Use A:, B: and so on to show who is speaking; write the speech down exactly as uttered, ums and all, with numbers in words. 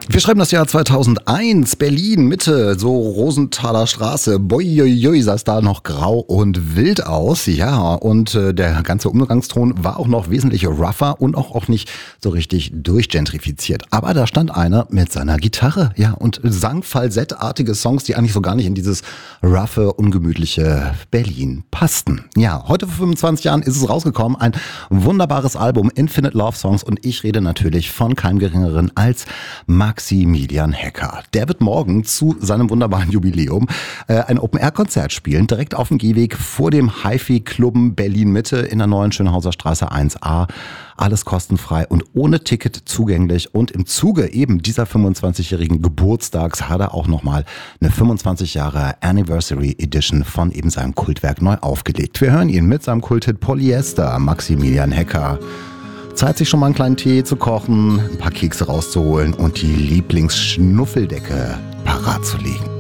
A: Wir schreiben das Jahr zweitausendeins, Berlin, Mitte, so Rosenthaler Straße. Boiuiui, sah es da noch grau und wild aus. Ja, und äh, der ganze Umgangston war auch noch wesentlich rougher und auch, auch nicht so richtig durchgentrifiziert. Aber da stand einer mit seiner Gitarre, ja, und sang falsettartige Songs, die eigentlich so gar nicht in dieses roughe, ungemütliche Berlin passten. Ja, heute vor fünfundzwanzig Jahren ist es rausgekommen, ein wunderbares Album, Infinite Love Songs, und ich rede natürlich von keinem Geringeren als Maximilian Hecker. Der wird morgen zu seinem wunderbaren Jubiläum äh, ein Open-Air-Konzert spielen, direkt auf dem Gehweg vor dem Hi-Fi-Club Berlin-Mitte in der neuen Schönhauser Straße eins a. Alles kostenfrei und ohne Ticket zugänglich. Und im Zuge eben dieser fünfundzwanzigjährigen Geburtstags hat er auch nochmal eine fünfundzwanzig Jahre Anniversary Edition von eben seinem Kultwerk neu aufgelegt. Wir hören ihn mit seinem Kulthit Polyester, Maximilian Hecker. Zeit, sich schon mal einen kleinen Tee zu kochen, ein paar Kekse rauszuholen und die Lieblingsschnuffeldecke parat zu legen.